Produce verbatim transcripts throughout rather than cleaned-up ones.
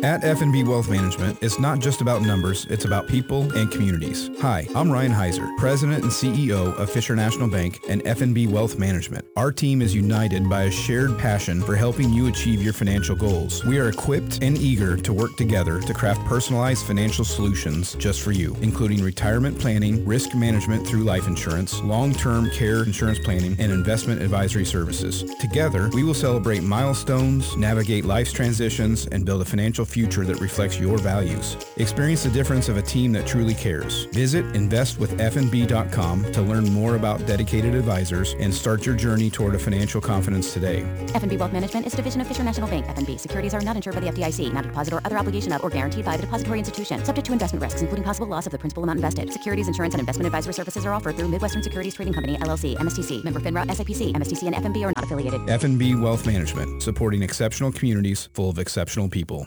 At F and B Wealth Management, it's not just about numbers, it's about people and communities. Hi, I'm Ryan Heiser, President and C E O of Fisher National Bank and F and B Wealth Management. Our team is united by a shared passion for helping you achieve your financial goals. We are equipped and eager to work together to craft personalized financial solutions just for you, including retirement planning, risk management through life insurance, long-term care insurance planning, and investment advisory services. Together, we will celebrate milestones, navigate life's transitions, and build a financial future that reflects your values. Experience the difference of a team that truly cares. Visit invest with f n b dot com to learn more about dedicated advisors and start your journey toward a financial confidence today. F and B Wealth Management is a division of Fisher National Bank. F and B securities are not insured by the F D I C, not a deposit or other obligation of or guaranteed by the depository institution, subject to investment risks, including possible loss of the principal amount invested. Securities, insurance, and investment advisory services are offered through Midwestern Securities Trading Company, L L C, M S T C, member FINRA, S I P C. M S T C and F and B are not affiliated. F and B Wealth Management, supporting exceptional communities full of exceptional people.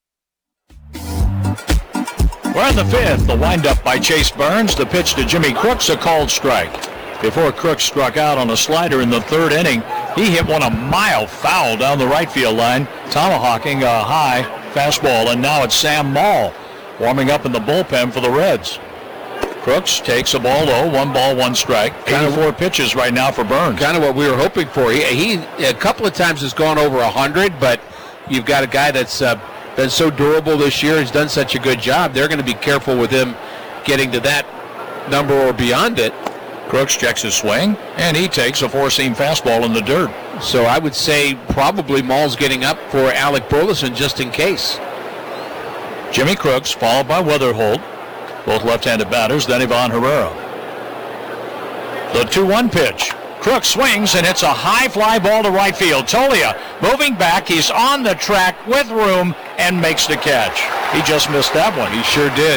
We're in the fifth. The windup by Chase Burns. The pitch to Jimmy Crooks, a called strike. Before Crooks struck out on a slider in the third inning, he hit one a mile foul down the right field line, tomahawking a high fastball, and now it's Sam Maul warming up in the bullpen for the Reds. Crooks takes a ball low, one ball, one strike. eighty-four pitches right now for Burns. Kind of what we were hoping for. He, he a couple of times has gone over one hundred, but you've got a guy that's uh, been so durable this year, has done such a good job. They're going to be careful with him getting to that number or beyond it. Crooks checks his swing, and he takes a four-seam fastball in the dirt. So I would say probably Maul's getting up for Alec Burleson just in case. Jimmy Crooks, followed by Weatherholt, both left-handed batters, then Ivan Herrera. The two one pitch. Crooks swings and hits a high fly ball to right field. Tolia moving back. He's on the track with room and makes the catch. He just missed that one. He sure did.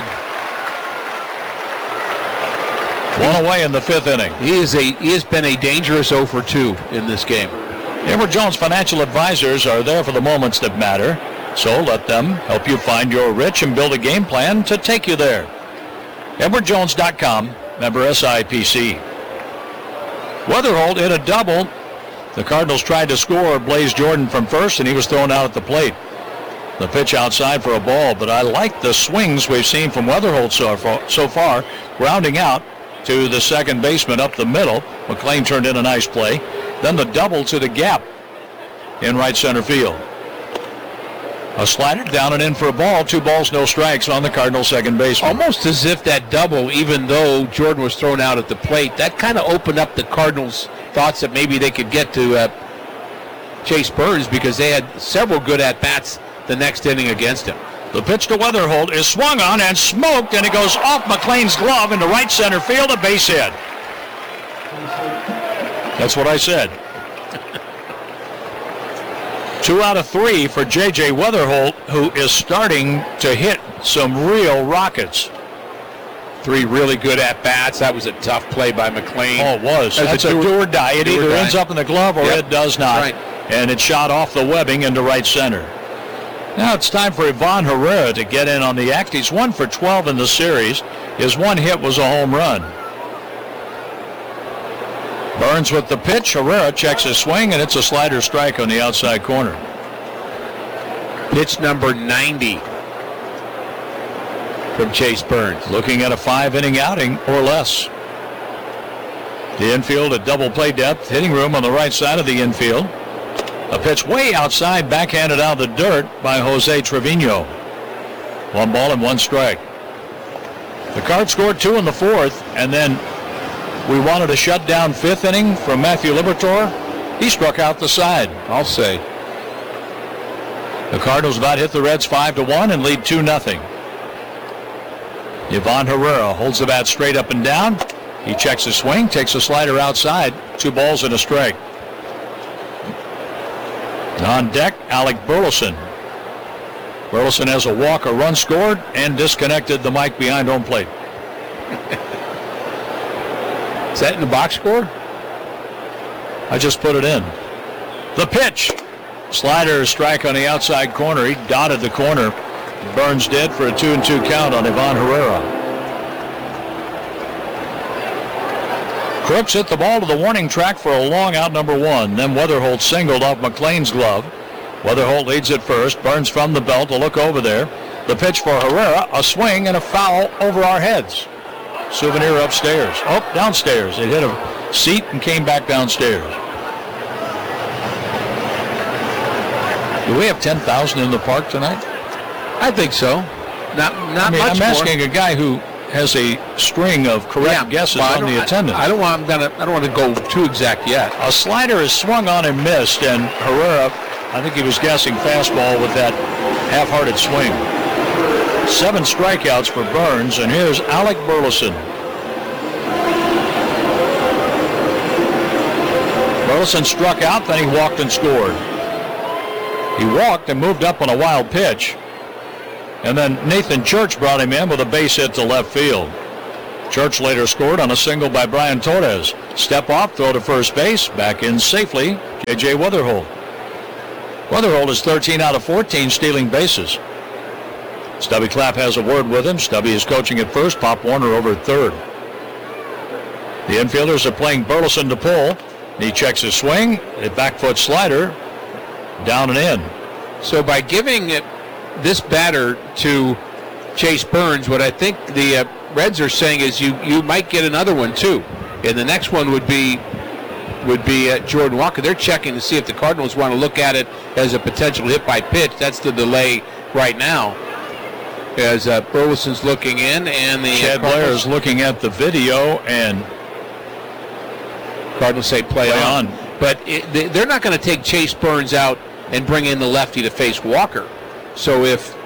One away in the fifth inning. He is a he has been a dangerous oh for two in this game. Edward Jones financial advisors are there for the moments that matter. So let them help you find your rich and build a game plan to take you there. Edward Jones dot com, member S I P C. Weatherholt hit a double. The Cardinals tried to score Blaze Jordan from first, and he was thrown out at the plate. The pitch outside for a ball, but I like the swings we've seen from Weatherholt so far, so far, grounding out to the second baseman up the middle. McLean turned in a nice play. Then the double to the gap in right center field. A slider down and in for a ball. Two balls, no strikes on the Cardinals' second baseman. Almost as if that double, even though Jordan was thrown out at the plate, that kind of opened up the Cardinals' thoughts that maybe they could get to uh, Chase Burns, because they had several good at-bats the next inning against him. The pitch to Weatherholt is swung on and smoked, and it goes off McLean's glove into right center field, a base hit. That's what I said. Two out of three for J J Weatherholt, who is starting to hit some real rockets. Three really good at-bats. That was a tough play by McLean. Oh, it was. That's, That's a, a do or die. It either die. ends up in the glove or yep. it does not. Right. And it shot off the webbing into right center. Now it's time for Ivan Herrera to get in on the act. He's one for twelve in the series. His one hit was a home run. Burns with the pitch. Herrera checks his swing, and it's a slider strike on the outside corner. Pitch number ninety from Chase Burns. Looking at a five-inning outing or less. The infield at double play depth. Hitting room on the right side of the infield. A pitch way outside, backhanded out of the dirt by Jose Trevino. One ball and one strike. The Cards scored two in the fourth, and then we wanted a shutdown fifth inning from Matthew Liberatore. He struck out the side, I'll say. The Cardinals about hit the Reds five to one and lead two nothing. Ivan Herrera holds the bat straight up and down. He checks his swing, takes a slider outside. Two balls and a strike. On deck, Alec Burleson. Burleson has a walk, a run scored, and disconnected the mic behind home plate. Is that in the box score? I just put it in. The pitch. Slider strike on the outside corner. He dotted the corner. Burns did for a two and two count on Ivan Herrera. Crooks hit the ball to the warning track for a long out number one. Then Weatherholt singled off McLean's glove. Weatherholt leads at first. Burns from the belt to look over there. The pitch for Herrera, a swing and a foul over our heads. Souvenir upstairs. Oh, downstairs. It hit a seat and came back downstairs. Do we have ten thousand in the park tonight? I think so. Not not I mean, much I'm more. asking a guy who has a string of correct Yeah, guesses well, I on don't- the attendance. I, I don't want. I'm gonna. I don't want to go too exact yet. A slider is swung on and missed, and Herrera, I think he was guessing fastball with that half-hearted swing. Seven strikeouts for Burns, and here's Alec Burleson. Burleson struck out, then he walked and scored. He walked and moved up on a wild pitch. And then Nathan Church brought him in with a base hit to left field. Church later scored on a single by Brian Torres. Step off, throw to first base, back in safely, J J Weatherholt. Weatherholt is thirteen out of fourteen stealing bases. Stubby Clapp has a word with him. Stubby is coaching at first, Pop Warner over at third. The infielders are playing Burleson to pull. He checks his swing, a back foot slider, down and in. So by giving it, this batter to Chase Burns, what I think the uh, Reds are saying is you you might get another one too, and the next one would be would be uh, Jordan Walker. They're checking to see if the Cardinals want to look at it as a potential hit by pitch. That's the delay right now. As uh, Burleson's looking in, and the Chad uh, Blair is looking at the video, and Cardinals say play, Play on. on. But it, they- they're not going to take Chase Burns out and bring in the lefty to face Walker. So if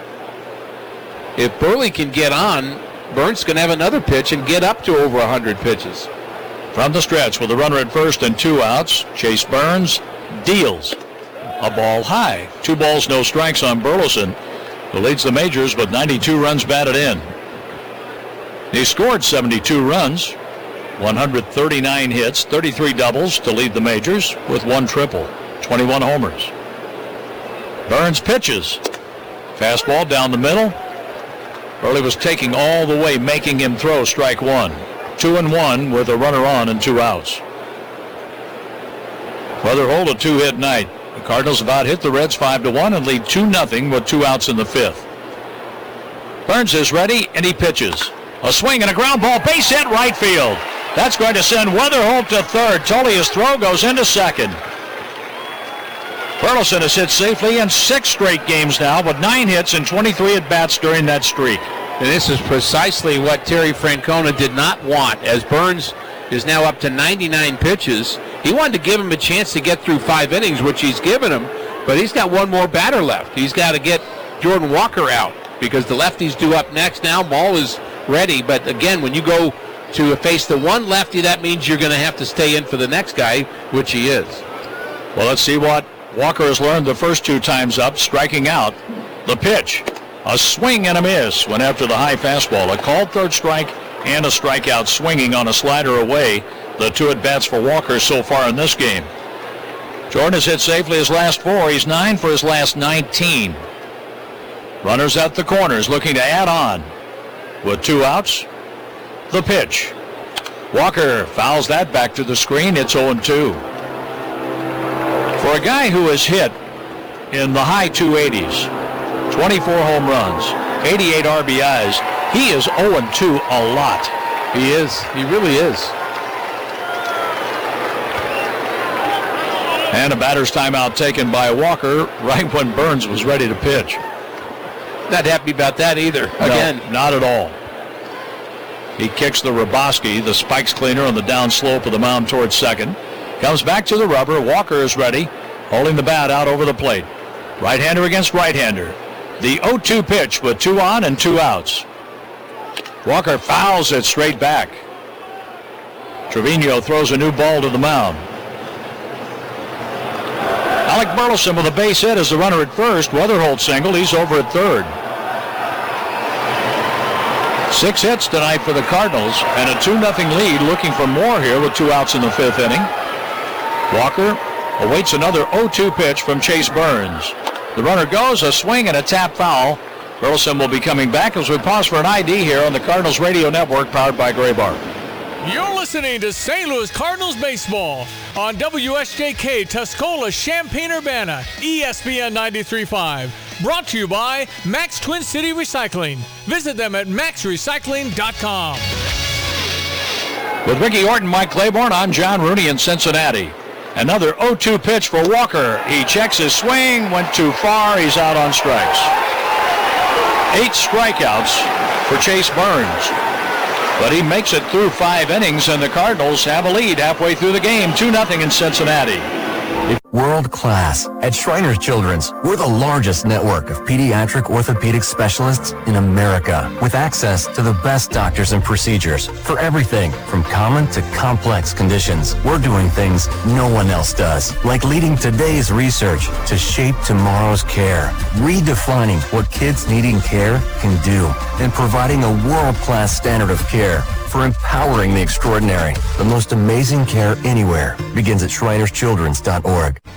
if Burley can get on, Burns can have another pitch and get up to over one hundred pitches. from the stretch with a runner at first and two outs, Chase Burns deals a ball high. Two balls, no strikes on Burleson, who leads the majors with ninety-two runs batted in. He scored seventy-two runs, one hundred thirty-nine hits, thirty-three doubles to lead the majors with one triple, twenty-one homers. Burns pitches. Fastball down the middle. Burley was taking all the way, making him throw strike one. Two and one with a runner on and two outs. Weatherholt a two-hit night. The Cardinals about hit the Reds five to one and lead two nothing with two outs in the fifth. Burns is ready and he pitches. A swing and a ground ball, base hit right field. That's going to send Weatherholt to third. Tolia's throw goes into second. Burleson has hit safely in six straight games now with nine hits and twenty-three at-bats during that streak. And this is precisely what Terry Francona did not want, as Burns is now up to ninety-nine pitches. He wanted to give him a chance to get through five innings, which he's given him, but he's got one more batter left. He's got to get Jordan Walker out because the lefty's due up next now. Ball is ready, but again, when you go to face the one lefty, that means you're going to have to stay in for the next guy, which he is. Well, let's see what Walker has learned the first two times up, striking out. The pitch, a swing and a miss, went after the high fastball. A called third strike and a strikeout, swinging on a slider away. The two at-bats for Walker so far in this game. Jordan has hit safely his last four. He's nine for his last nineteen. Runners at the corners looking to add on. With two outs, the pitch. Walker fouls that back to the screen. It's oh and two. For a guy who has hit in the high two eighties, twenty-four home runs, eighty-eight R B Is, he is oh and two a lot. He is. He really is. And a batter's timeout taken by Walker right when Burns was ready to pitch. Not happy about that either. Again, No, not at all. He kicks the Raboski, the spikes cleaner on the down slope of the mound towards second. Comes back to the rubber. Walker is ready, holding the bat out over the plate. Right-hander against right-hander. The oh two pitch with two on and two outs. Walker fouls it straight back. Trevino throws a new ball to the mound. Alec Burleson with a base hit as the runner at first. Weatherholt single. He's over at third. Six hits tonight for the Cardinals and a two nothing lead, looking for more here with two outs in the fifth inning. Walker awaits another oh two pitch from Chase Burns. The runner goes, a swing and a tap foul. Burleson will be coming back as we pause for an I D here on the Cardinals Radio Network, powered by Graybar. You're listening to Saint Louis Cardinals baseball on W S J K Tuscola, Champaign-Urbana, E S P N ninety-three point five. Brought to you by Max Twin City Recycling. Visit them at max recycling dot com. With Ricky Orton, Mike Claiborne, I'm John Rooney in Cincinnati. Another oh two pitch for Walker. He checks his swing, went too far, he's out on strikes. Eight strikeouts for Chase Burns. But he makes it through five innings, and the Cardinals have a lead halfway through the game, two nothing in Cincinnati. World class. At Shriners Children's, we're the largest network of pediatric orthopedic specialists in America, with access to the best doctors and procedures for everything from common to complex conditions. We're doing things no one else does, like leading today's research to shape tomorrow's care, redefining what kids needing care can do, and providing a world-class standard of care for empowering the extraordinary. The most amazing care anywhere begins at shriners children's dot org.